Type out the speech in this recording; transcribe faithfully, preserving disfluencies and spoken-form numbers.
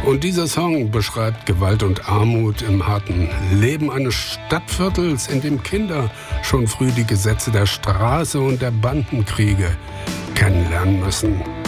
Und dieser Song beschreibt Gewalt und Armut im harten Leben eines Stadtviertels, in dem Kinder schon früh die Gesetze der Straße und der Bandenkriege kennenlernen müssen.